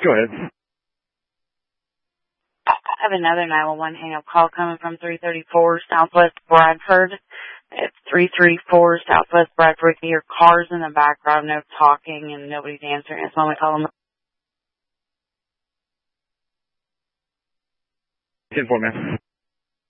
Go ahead. I have another 911 hang-up call coming from 334 Southwest Bradford. It's 334 Southwest Bradford. Your car's in the background, no talking, and nobody's answering. It's only calling. 10-4, man.